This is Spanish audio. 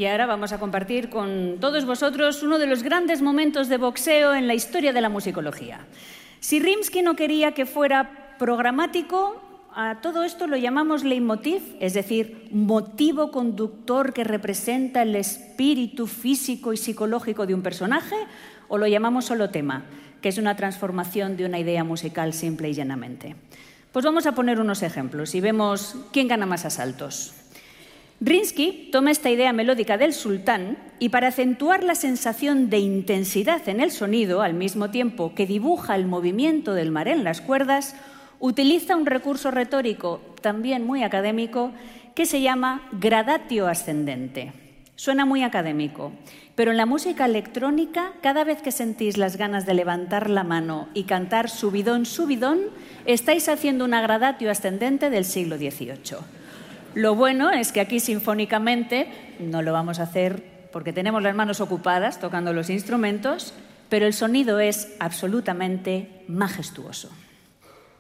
Y ahora vamos a compartir con todos vosotros uno de los grandes momentos de boxeo en la historia de la musicología. Si Rimsky no quería que fuera programático, a todo esto lo llamamos leitmotiv, es decir, motivo conductor que representa el espíritu físico y psicológico de un personaje, o lo llamamos solo tema, que es una transformación de una idea musical simple y llanamente. Pues vamos a poner unos ejemplos y vemos quién gana más asaltos. Rimsky toma esta idea melódica del sultán y para acentuar la sensación de intensidad en el sonido, al mismo tiempo que dibuja el movimiento del maré en las cuerdas, utiliza un recurso retórico también muy académico que se llama gradatio ascendente. Suena muy académico, pero en la música electrónica, cada vez que sentís las ganas de levantar la mano y cantar subidón, subidón, estáis haciendo una gradatio ascendente del siglo XVIII. Lo bueno es que aquí sinfónicamente no lo vamos a hacer porque tenemos las manos ocupadas tocando los instrumentos, pero el sonido es absolutamente majestuoso.